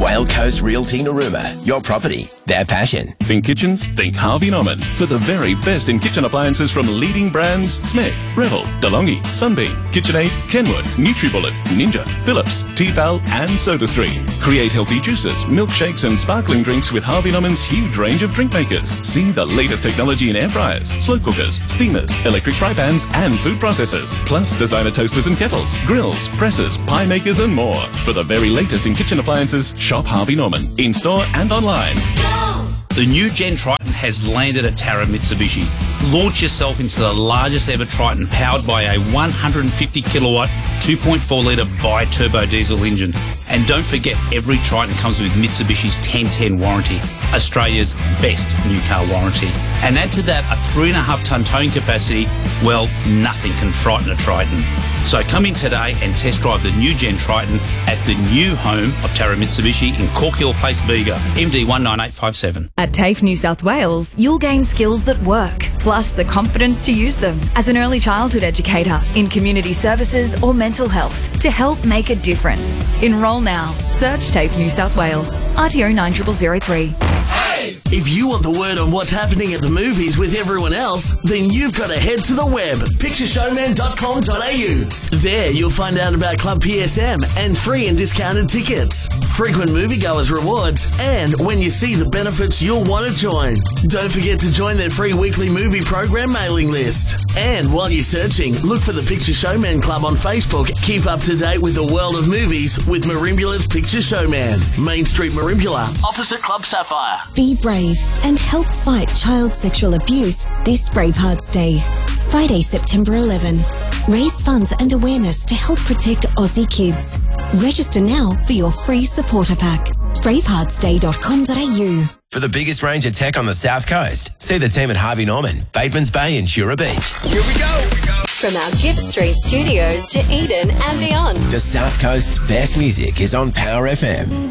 Whale Coast Realty Narooma. Your property, their passion. Think kitchens? Think Harvey Norman. For the very best in kitchen appliances from leading brands Smeg, Revel, DeLonghi, Sunbeam, KitchenAid, Kenwood, NutriBullet, Ninja, Philips, Tefal and SodaStream. Create healthy juices, milkshakes and sparkling drinks with Harvey Norman's huge range of drink makers. See the latest technology in air fryers, slow cookers, steamers, electric fry pans and food processors. Plus designer toasters and kettles, grills, presses, pie makers and more. For the very latest in kitchen appliances, shop Harvey Norman. In-store and online. The new Gen Triton has landed at Tara Mitsubishi. Launch yourself into the largest ever Triton powered by a 150 kilowatt, 2.4 litre bi-turbo diesel engine. And don't forget, every Triton comes with Mitsubishi's 1010 warranty, Australia's best new car warranty. And add to that a 3.5 tonne towing capacity, well, nothing can frighten a Triton. So come in today and test drive the new Gen Triton at the new home of Tara Mitsubishi in Corkhill Place, Bega, MD 19857. At TAFE New South Wales, you'll gain skills that work, plus the confidence to use them as an early childhood educator in community services or mental health to help make a difference. Enrol now. Search TAFE New South Wales. RTO 9003. If you want the word on what's happening at the movies with everyone else, then you've got to head to the web, pictureshowman.com.au. There you'll find out about Club PSM and free and discounted tickets, frequent moviegoers rewards, and when you see the benefits you'll want to join. Don't forget to join their free weekly movie program mailing list. And while you're searching, look for the Picture Showman Club on Facebook. Keep up to date with the world of movies with Marimbula's Picture Showman. Main Street Marimbula, opposite Club Sapphire. Be brave and help fight child sexual abuse this Bravehearts Day. Friday, September 11. Raise funds and awareness to help protect Aussie kids. Register now for your free supporter pack. braveheartsday.com.au. For the biggest range of tech on the South Coast, see the team at Harvey Norman, Bateman's Bay and Shura Beach. Here we go. From our Gibbs Street studios to Eden and beyond. The South Coast's best music is on Power FM.